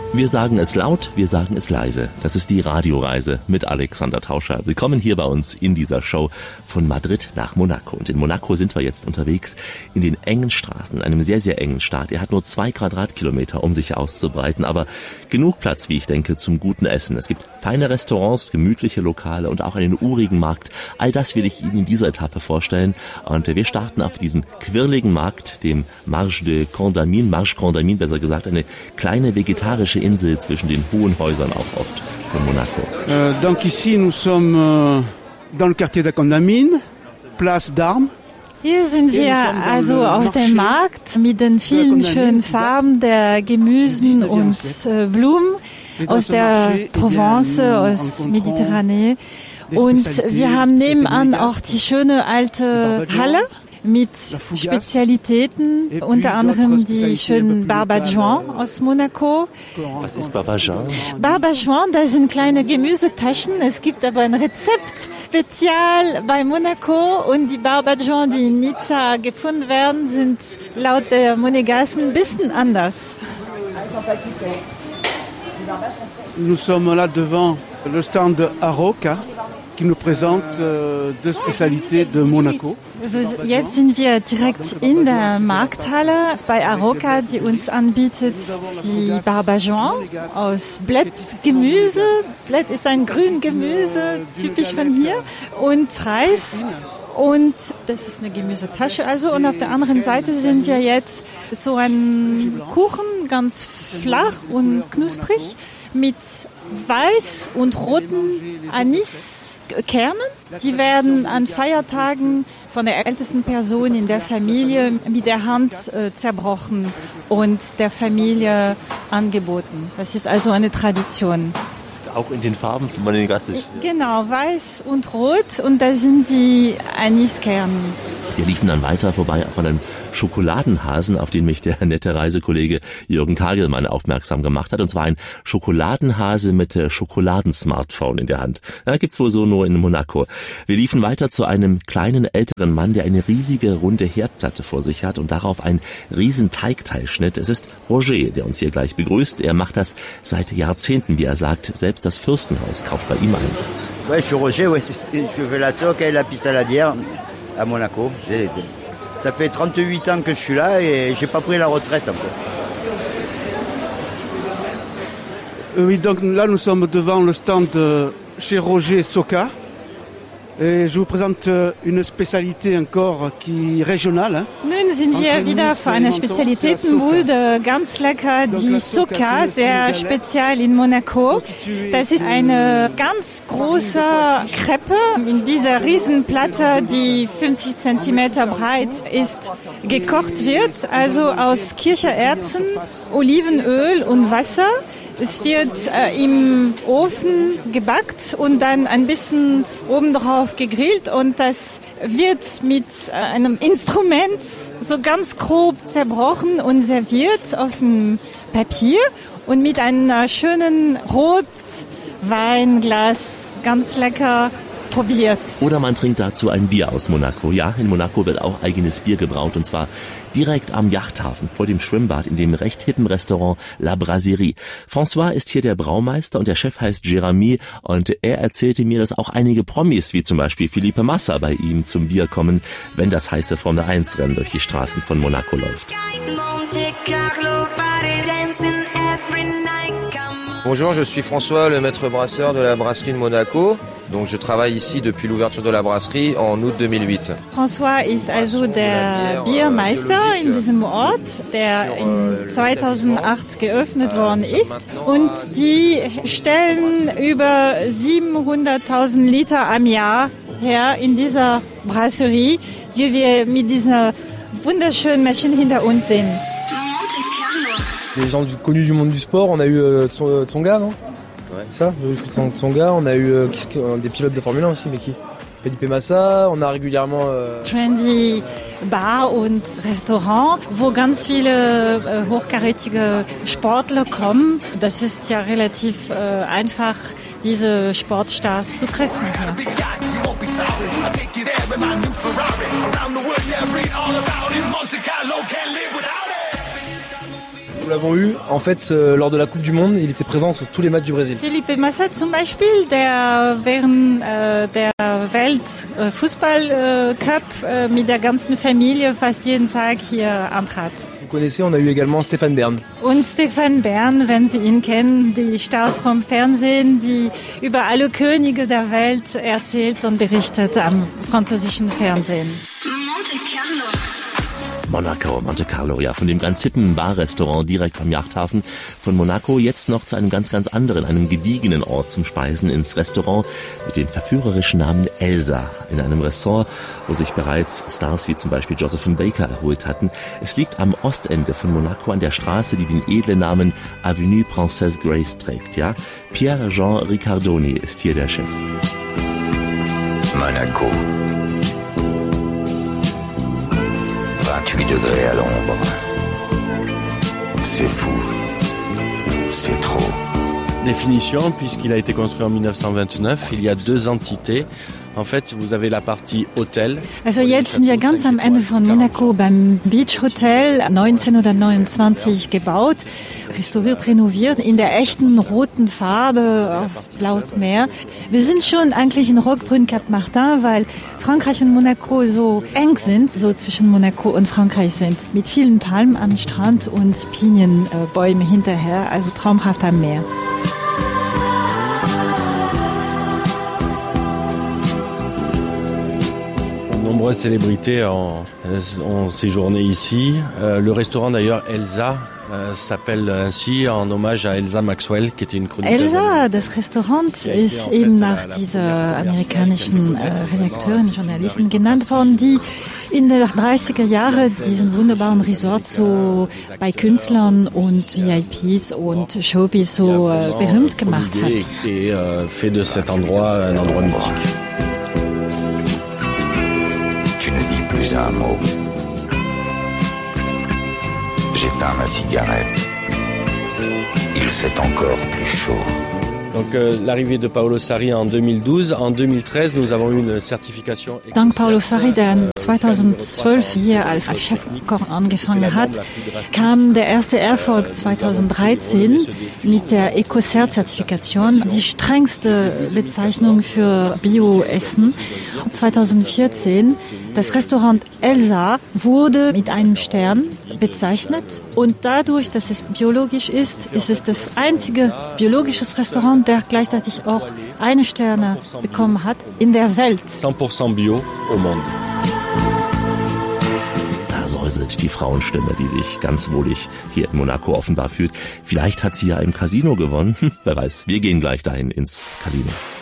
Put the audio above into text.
Wir sagen es laut, wir sagen es leise. Das ist die Radioreise mit Alexander Tauscher. Willkommen hier bei uns in dieser Show von Madrid nach Monaco. Und in Monaco sind wir jetzt unterwegs in den engen Straßen, in einem sehr, sehr engen Staat. Er hat nur 2 Quadratkilometer, um sich auszubreiten, aber genug Platz, wie ich denke, zum guten Essen. Es gibt feine Restaurants, gemütliche Lokale und auch einen urigen Markt. All das will ich Ihnen in dieser Etappe vorstellen. Und wir starten auf diesem quirligen Markt, dem Marge Condamine, besser gesagt, eine kleine vegetarische Insel zwischen den hohen Häusern auch oft von Monaco. Donc ici nous sommes dans le quartier de Condamine, Place d'Armes. Hier sind wir also auf dem Markt mit den vielen schönen Farben der Gemüsen und Blumen aus der Provence, aus Mediterranee. Und wir haben nebenan auch die schöne alte Halle mit Spezialitäten, unter anderem die schönen Barbajoan aus Monaco. Was ist Barbajoan? Barbajoan, das sind kleine Gemüsetaschen. Es gibt aber ein Rezept spezial bei Monaco und die Barbajoan, die in Nizza gefunden werden, sind laut der Monégassen ein bisschen anders. Nous sommes là devant le stand de Aroca, qui nous présente deux spécialités de Monaco. Also jetzt sind wir direkt in der Markthalle bei Aroca, die uns anbietet die Barbajoan aus Blättgemüse. Blätt ist ein Grüngemüse, typisch von hier, und Reis. Und das ist eine Gemüsetasche also. Und auf der anderen Seite sehen wir jetzt so einen Kuchen, ganz flach und knusprig, mit weiß und roten Aniskernen. Die werden an Feiertagen von der ältesten Person in der Familie mit der Hand zerbrochen und der Familie angeboten. Das ist also eine Tradition. Auch in den Farben von Monégassen. Genau, weiß und rot, und da sind die Aniskerne. Wir liefen dann weiter vorbei auch an einem Schokoladenhasen, auf den mich der nette Reisekollege Jürgen Kagelmann aufmerksam gemacht hat. Und zwar ein Schokoladenhase mit Schokoladensmartphone in der Hand. Ja, gibt's wohl so nur in Monaco. Wir liefen weiter zu einem kleinen älteren Mann, der eine riesige runde Herdplatte vor sich hat und darauf einen riesen Teigteil schnitt. Es ist Roger, der uns hier gleich begrüßt. Er macht das seit Jahrzehnten, wie er sagt. Selbst das Fürstenhaus kauft bei ihm ein. Ouais, je suis Roger, ouais, je fais la soca et la pizza saladière à Monaco. Ça fait 38 ans que je suis là et j'ai pas pris la retraite encore. Oui, donc là nous sommes devant le stand de chez Roger Soca. Et je vous présente une spécialité encore qui régionale. Nun sind wir wieder vor einer Spezialitätenbude, ganz lecker, die Soca, sehr speziell in Monaco. Das ist eine ganz große Crepe in dieser Riesenplatte, die 50 Zentimeter breit ist, gekocht wird, also aus Kichererbsen, Olivenöl und Wasser. Es wird im Ofen gebackt und dann ein bisschen obendrauf gegrillt, und das wird mit einem Instrument so ganz grob zerbrochen und serviert auf dem Papier und mit einem schönen Rotweinglas, ganz lecker, probiert. Oder man trinkt dazu ein Bier aus Monaco. Ja, in Monaco wird auch eigenes Bier gebraut, und zwar direkt am Yachthafen vor dem Schwimmbad in dem recht hippen Restaurant La Brasserie. François ist hier der Braumeister und der Chef heißt Jérémy, und er erzählte mir, dass auch einige Promis wie zum Beispiel Felipe Massa bei ihm zum Bier kommen, wenn das heiße Formel 1 Rennen durch die Straßen von Monaco läuft. Bonjour, je suis François, le maître brasseur de la brasserie de Monaco. Donc je travaille ici depuis l'ouverture de la brasserie en août 2008. François ist also der Biermeister in diesem Ort, der in 2008 geöffnet worden ist. Und die stellen über 700.000 Liter am Jahr her in dieser Brasserie, die wir mit dieser wunderschönen Maschine hinter uns sehen. Des gens connus du monde du sport, on a eu Tsonga, non? Ouais. Ça, j'ai Tsonga, on a eu des pilotes de Formule 1 aussi, mais qui? Felipe Massa, on a régulièrement... Trendy Bar und Restaurant, wo ganz viele hochkarätige Sportler kommen. Das ist ja relativ einfach, diese Sportstars zu treffen hier. Nous l'avons eu, en fait, lors de la Coupe du Monde, il était présent sur tous les matchs du Brésil. Felipe Massa zum Beispiel, der während der Weltfußball-Cup mit der ganzen Familie fast jeden Tag hier antrat. Vous connaissez, on a eu également Stéphane Bern. Und Stéphane Bern, wenn Sie ihn kennen, die Stars vom Fernsehen, die über alle Könige der Welt erzählt und berichtet am französischen Fernsehen. Monte Carlo, ja, von dem ganz hippen Barrestaurant direkt am Yachthafen von Monaco jetzt noch zu einem ganz, ganz anderen, einem gediegenen Ort zum Speisen, ins Restaurant mit dem verführerischen Namen Elsa, in einem Ressort, wo sich bereits Stars wie zum Beispiel Josephine Baker erholt hatten. Es liegt am Ostende von Monaco an der Straße, die den edlen Namen Avenue Princesse Grace trägt, ja. Pierre-Jean Ricardoni ist hier der Chef. Monaco. 28 degrés à l'ombre. C'est fou. C'est trop. Définition, puisqu'il a été construit en 1929, il y a 2 entités. En fait, vous avez la partie Hotel. Also jetzt sind wir ganz am Ende von Monaco beim Beach Hotel, 1929 gebaut, restauriert, renoviert, in der echten roten Farbe auf blaues Meer. Wir sind schon eigentlich in Roquebrune Cap Martin, weil Frankreich und Monaco so eng sind, so zwischen Monaco und Frankreich sind, mit vielen Palmen am Strand und Pinienbäume hinterher, also traumhaft am Meer. Nombreuses célébrités ont séjourné ici. Le restaurant d'ailleurs Elsa s'appelle ainsi en hommage à Elsa Maxwell, qui était une chroniqueuse. Elsa, das Restaurant, ist eben nach dieser amerikanischen Redakteurin, Journalistin genannt worden, die in den 30er Jahren diesen wunderbaren Resort so bei Künstlern und VIPs und Showbiz so berühmt gemacht hat. Et fait de cet endroit un endroit mythique. Tu ne dis plus un mot. J'éteins ma cigarette. Il fait encore plus chaud. Donc l'arrivée de Paolo Sarri en 2012. En 2013, nous avons eu une certification. Dank Paolo Sarri, der 2012 hier als Chefkoch angefangen hat, kam der erste Erfolg 2013 mit der Ecocer-Zertifikation, die strengste Bezeichnung für Bioessen. 2014, das Restaurant Elsa wurde mit einem Stern bezeichnet und dadurch, dass es biologisch ist, ist es das einzige biologische Restaurant, der gleichzeitig auch eine Sterne bekommen hat in der Welt. 100% bio au monde. Da säuselt die Frauenstimme, die sich ganz wohlig hier in Monaco offenbar fühlt. Vielleicht hat sie ja im Casino gewonnen. Wer weiß, wir gehen gleich dahin ins Casino.